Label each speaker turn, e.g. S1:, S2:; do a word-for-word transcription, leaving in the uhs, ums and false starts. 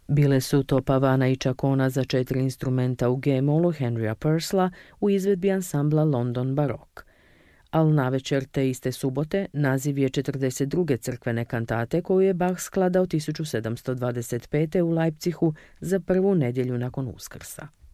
S1: Bile su to Pavana i Čakona za četiri instrumenta u G-molu Henrya Purcella u izvedbi ansambla London Baroque. Al navečer te iste subote naziv je četrdeset druge crkvene kantate koju je Bach skladao tisuću sedamsto dvadeset pete. u Leipzigu za prvu nedjelju nakon Uskrsa.